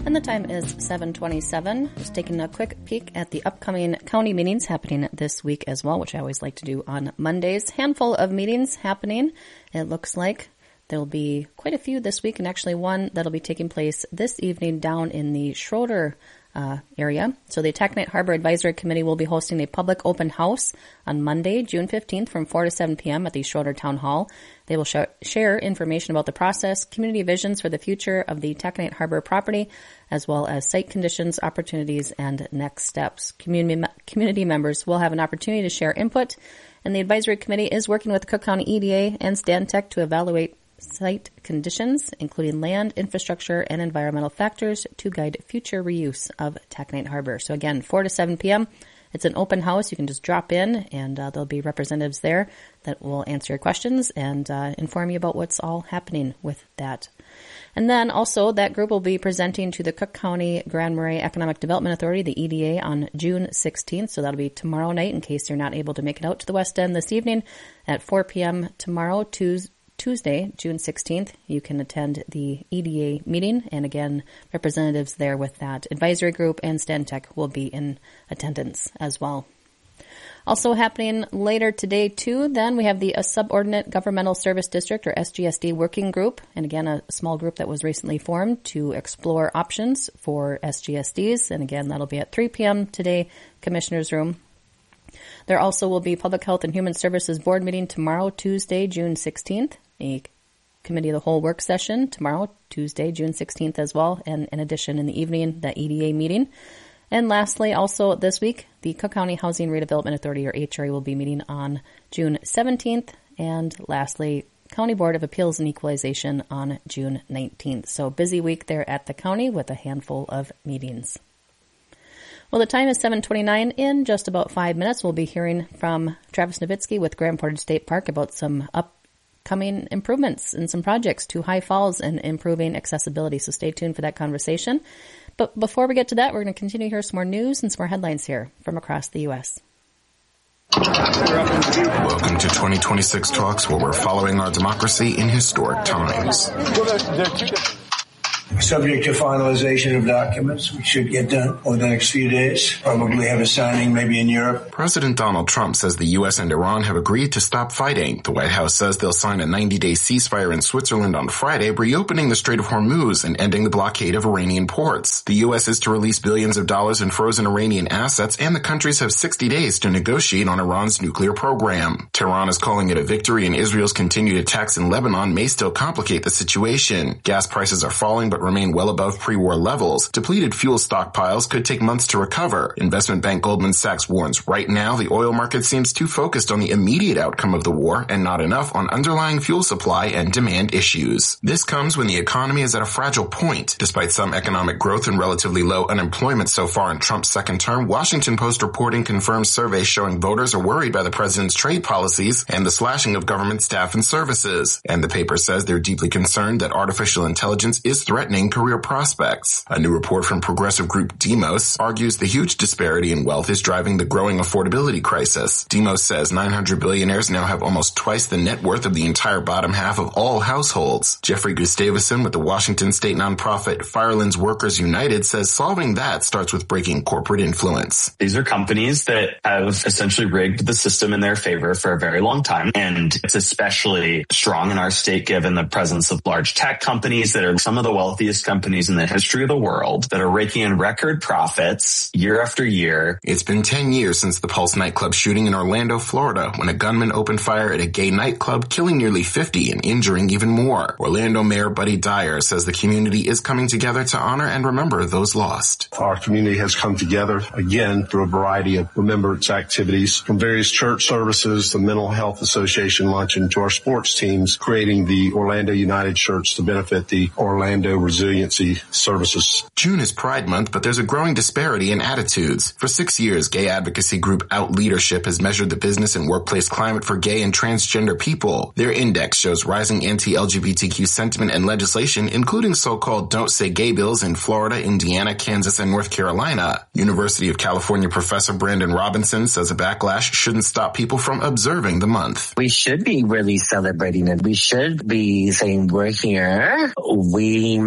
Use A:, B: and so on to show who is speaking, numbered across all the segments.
A: And the time is 7:27. Just taking a quick peek at the upcoming county meetings happening this week as well, which I always like to do on Mondays. Handful of meetings happening. It looks like there'll be quite a few this week, and actually one that'll be taking place this evening down in the Schroeder area. So the Taconite Harbor Advisory Committee will be hosting a public open house on Monday, June 15th from 4 to 7 p.m. at the Schroeder Town Hall. They will share information about the process, community visions for the future of the Taconite Harbor property, as well as site conditions, opportunities, and next steps. Community members will have an opportunity to share input, and the Advisory Committee is working with the Cook County EDA and Stantec to evaluate site conditions, including land, infrastructure, and environmental factors to guide future reuse of Taconite Harbor. So again, 4 to 7 p.m. It's an open house. You can just drop in, and there'll be representatives there that will answer your questions and inform you about what's all happening with that. And then also that group will be presenting to the Cook County Grand Marais Economic Development Authority, the EDA, on June 16th. So that'll be tomorrow night in case you're not able to make it out to the West End this evening at 4 p.m. tomorrow, Tuesday, June 16th, you can attend the EDA meeting, and again, representatives there with that advisory group and Stantec will be in attendance as well. Also happening later today, too, then we have the Subordinate Governmental Service District, or SGSD, working group, and again, a small group that was recently formed to explore options for SGSDs, and again, that'll be at 3 p.m. today, Commissioner's Room. There also will be Public Health and Human Services Board meeting tomorrow, Tuesday, June 16th. A Committee of the Whole work session tomorrow, Tuesday, June 16th as well. And in addition, in the evening, the EDA meeting. And lastly, also this week, the Cook County Housing Redevelopment Authority, or HRA, will be meeting on June 17th. And lastly, County Board of Appeals and Equalization on June 19th. So busy week there at the county with a handful of meetings. Well, the time is 7:29. In just about 5 minutes, we'll be hearing from Travis Nowitzki with Grand Portage State Park about some upcoming improvements and some projects to High Falls and improving accessibility. So stay tuned for that conversation. But before we get to that, we're going to continue to hear some more news and some more headlines here from across the U.S.
B: Welcome to 2026 Talks, where we're following our democracy in historic times.
C: Subject to finalization of documents, we should get done over the next few days. Probably have a signing maybe in Europe.
B: President Donald Trump says the U.S. and Iran have agreed to stop fighting. The White House says they'll sign a 90-day ceasefire in Switzerland on Friday, reopening the Strait of Hormuz and ending the blockade of Iranian ports. The U.S. is to release billions of dollars in frozen Iranian assets, and the countries have 60 days to negotiate on Iran's nuclear program. Tehran is calling it a victory, and Israel's continued attacks in Lebanon may still complicate the situation. Gas prices are falling, but remain well above pre-war levels. Depleted fuel stockpiles could take months to recover. Investment bank Goldman Sachs warns right now the oil market seems too focused on the immediate outcome of the war and not enough on underlying fuel supply and demand issues. This comes when the economy is at a fragile point. Despite some economic growth and relatively low unemployment so far in Trump's second term, Washington Post reporting confirms surveys showing voters are worried by the president's trade policies and the slashing of government staff and services. And the paper says they're deeply concerned that artificial intelligence is threatening career prospects. A new report from progressive group Demos argues the huge disparity in wealth is driving the growing affordability crisis. Demos says 900 billionaires now have almost twice the net worth of the entire bottom half of all households. Jeffrey Gustavson with the Washington state nonprofit Firelands Workers United says solving that starts with breaking corporate influence.
D: These are companies that have essentially rigged the system in their favor for a very long time, and it's especially strong in our state given the presence of large tech companies that are some of the wealthiest companies in the history of the world that are raking in record profits year after year.
B: It's been 10 years since the Pulse nightclub shooting in Orlando, Florida, when a gunman opened fire at a gay nightclub, killing nearly 50 and injuring even more. Orlando Mayor Buddy Dyer says the community is coming together to honor and remember those lost.
E: Our community has come together again through a variety of remembrance activities, from various church services, the Mental Health Association luncheon, to our sports teams, creating the Orlando United Shirts to benefit the Orlando Resiliency Services.
B: June is Pride Month, but there's a growing disparity in attitudes. For 6 years, gay advocacy group Out Leadership has measured the business and workplace climate for gay and transgender people. Their index shows rising anti-LGBTQ sentiment and legislation, including so-called Don't Say Gay bills in Florida, Indiana, Kansas, and North Carolina. University of California professor Brandon Robinson says a backlash shouldn't stop people from observing the month.
F: We should be really celebrating it. We should be saying we're here. We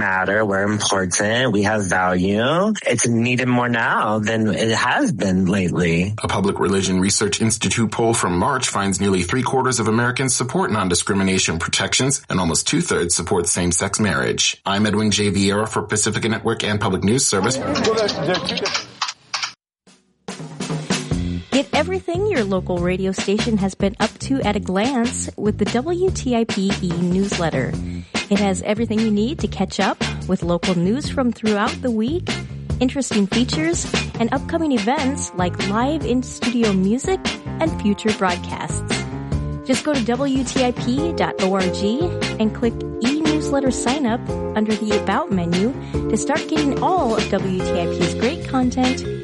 F: matter. We're important. We have value. It's needed more now than it has been lately.
B: A Public Religion Research Institute poll from March finds nearly 3/4 of Americans support non-discrimination protections and almost 2/3 support same-sex marriage. I'm Edwin J. Vieira for Pacifica Network and Public News Service.
G: Get everything your local radio station has been up to at a glance with the WTIP e-newsletter. It has everything you need to catch up with local news from throughout the week, interesting features, and upcoming events like live in-studio music and future broadcasts. Just go to WTIP.org and click e-newsletter sign up under the About menu to start getting all of WTIP's great content